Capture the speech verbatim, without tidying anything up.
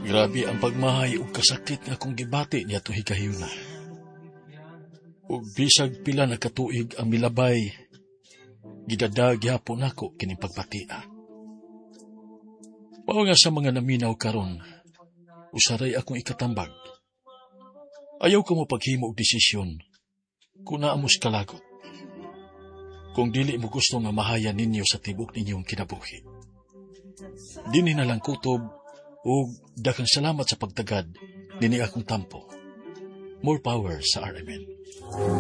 Grabe ang pagmahay ug kasakit nga akong gibati niya to higayuna. Ug bisag pila na katuig ang milabay, gidadag gyapon nako kining pagbatia. Mao nga sa mga naminaw karon, usaray akong ikatambag. Ayaw ko mo paghimo og desisyon kung naamos kalagot. Kung dili mo gusto nga mahayan ninyo sa tibok ninyong kinabuhi. Dini na lang kutob ug dakang salamat sa pagtagad nini akong tampo. More power sa R M N.